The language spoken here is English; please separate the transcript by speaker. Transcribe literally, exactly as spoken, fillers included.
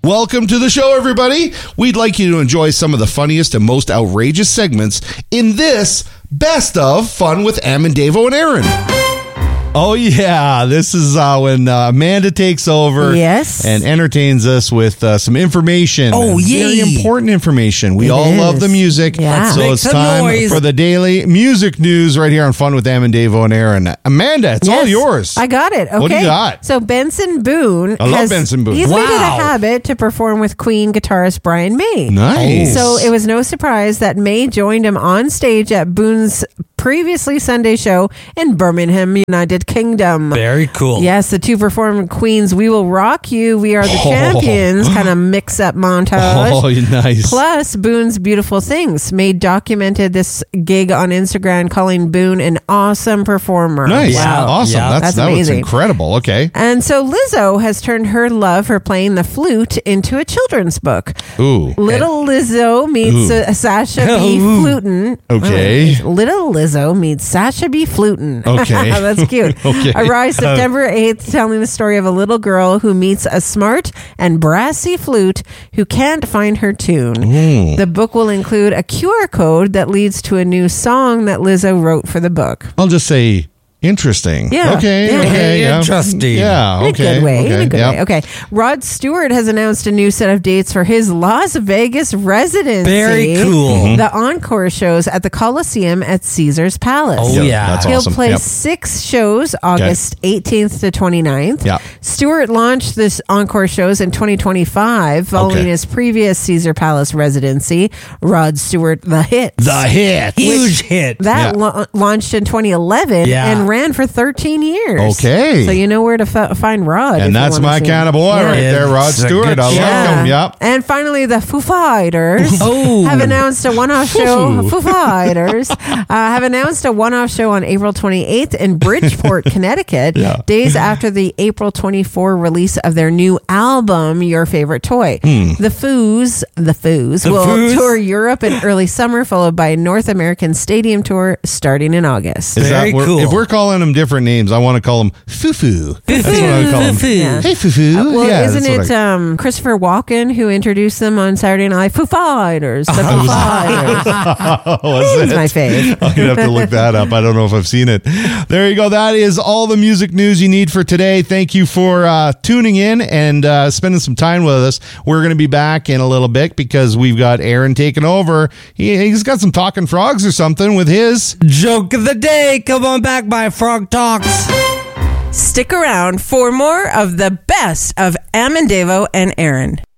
Speaker 1: Welcome to the show, everybody. We'd like you to enjoy some of the funniest and most outrageous segments in this Best of Fun with Am and Davo and Aaron. Oh, yeah. This is uh, when uh, Amanda takes over
Speaker 2: yes.
Speaker 1: and entertains us with uh, some information.
Speaker 3: Oh, yeah.
Speaker 1: Very important information. We
Speaker 2: It
Speaker 1: all
Speaker 2: is.
Speaker 1: love the music.
Speaker 2: Yeah.
Speaker 1: So
Speaker 3: Make
Speaker 1: it's
Speaker 3: some
Speaker 1: time
Speaker 3: noise.
Speaker 1: for the daily music news right here on Fun with Am and Davo and Aaron. Amanda, it's all
Speaker 2: Yes,
Speaker 1: yours.
Speaker 2: I got it. Okay.
Speaker 1: What do you got?
Speaker 2: So Benson Boone.
Speaker 1: I love
Speaker 2: has,
Speaker 1: Benson Boone.
Speaker 2: He's made it a
Speaker 3: Wow.
Speaker 2: habit to perform with Queen guitarist Brian May.
Speaker 1: Nice.
Speaker 2: So it was no surprise that May joined him on stage at Boone's previously Sunday show in Birmingham, United Kingdom.
Speaker 3: Very cool.
Speaker 2: Yes, the two performed Queen's We Will Rock You, We Are the
Speaker 1: Oh.
Speaker 2: Champions kind of mix up montage.
Speaker 1: Oh, nice.
Speaker 2: Plus, Boone's Beautiful Things. May documented this gig on Instagram, calling Boone an awesome performer.
Speaker 1: Nice.
Speaker 3: Wow.
Speaker 1: Awesome.
Speaker 3: Yeah.
Speaker 1: That's,
Speaker 2: That's
Speaker 1: that was
Speaker 2: amazing.
Speaker 1: incredible. Okay.
Speaker 2: And so Lizzo has turned her love for playing the flute into a children's book.
Speaker 1: Ooh.
Speaker 2: Little Lizzo meets
Speaker 1: Ooh.
Speaker 2: uh, Sasha B.
Speaker 3: Ooh.
Speaker 2: Flutin.
Speaker 1: Okay.
Speaker 2: Uh, Little Lizzo meets Sasha B. Flutin.
Speaker 1: Okay.
Speaker 2: That's cute.
Speaker 1: Okay.
Speaker 2: Arrives September eighth, telling the story of a little girl who meets a smart and brassy flute who can't find her tune.
Speaker 1: Ooh.
Speaker 2: The book will include a Q R code that leads to a new song that Lizzo wrote for the book.
Speaker 1: I'll just say interesting.
Speaker 2: Yeah.
Speaker 1: Okay.
Speaker 2: Yeah.
Speaker 1: Okay. Yeah.
Speaker 3: Interesting.
Speaker 1: Yeah.
Speaker 2: In
Speaker 1: Okay.
Speaker 2: a good way.
Speaker 1: Okay.
Speaker 2: In a good
Speaker 1: Yep.
Speaker 2: way. Okay. Rod Stewart has announced a new set of dates for his Las Vegas residency.
Speaker 3: Very cool.
Speaker 1: Mm-hmm.
Speaker 2: The encore shows at the Coliseum at Caesar's Palace.
Speaker 3: Oh,
Speaker 1: Yep,
Speaker 3: yeah.
Speaker 1: That's
Speaker 2: He'll
Speaker 1: awesome.
Speaker 2: play
Speaker 1: Yep.
Speaker 2: six shows August eighteenth to twenty-ninth.
Speaker 1: Yeah.
Speaker 2: Stewart launched this encore shows in twenty twenty-five following
Speaker 1: Okay.
Speaker 2: his previous Caesar Palace residency, Rod Stewart The Hits.
Speaker 1: The hit.
Speaker 3: Huge hit.
Speaker 2: that
Speaker 1: Yeah.
Speaker 2: la- launched in twenty eleven
Speaker 3: Yeah.
Speaker 2: and ran for thirteen years.
Speaker 1: Okay.
Speaker 2: So you know where to f- find Rod. if
Speaker 1: And
Speaker 2: you
Speaker 1: that's
Speaker 2: wanna
Speaker 1: my
Speaker 2: see
Speaker 1: kind
Speaker 2: him.
Speaker 1: of boy
Speaker 2: Yeah.
Speaker 1: right there, Rod
Speaker 3: It's a
Speaker 1: Stewart.
Speaker 3: good
Speaker 1: I like
Speaker 2: Yeah.
Speaker 1: him. Yep.
Speaker 2: And finally, the Foo Fighters
Speaker 3: Oh.
Speaker 2: have announced a one-off show.
Speaker 1: Foo.
Speaker 2: Foo Fighters uh, have announced a one-off show on April twenty-eighth in Bridgeport, Connecticut,
Speaker 1: Yeah.
Speaker 2: days after the April twenty-fourth release of their new album, Your Favorite Toy.
Speaker 1: Hmm.
Speaker 2: The Foos, the Foos,
Speaker 3: The
Speaker 2: will
Speaker 3: Foos?
Speaker 2: tour Europe in early summer, followed by a North American stadium tour starting in August.
Speaker 1: Is
Speaker 3: Very
Speaker 1: that we're-
Speaker 3: cool.
Speaker 1: If we're calling them different names, I want to call them Foo-Foo. That's what I would call them.
Speaker 3: Foo-foo.
Speaker 2: Yeah.
Speaker 1: Hey, Foo-Foo.
Speaker 2: Uh, well,
Speaker 1: yeah,
Speaker 2: isn't
Speaker 1: that's what
Speaker 2: it
Speaker 1: I-
Speaker 2: um, Christopher Walken who introduced them on Saturday Night? Foo Fighters. The Foo Fighters.
Speaker 1: Oh, was
Speaker 2: He's
Speaker 1: it?
Speaker 2: my fave.
Speaker 1: I'm going to have to look that up. I don't know if I've seen it. There you go. That is all the music news you need for today. Thank you for uh, tuning in and uh, spending some time with us. We're going to be back in a little bit because we've got Aaron taking over. He, he's got some talking frogs or something with his.
Speaker 3: Joke of the day. Come on back, my Frog Talks.
Speaker 2: Stick around for more of the best of Am and Davo and Aaron.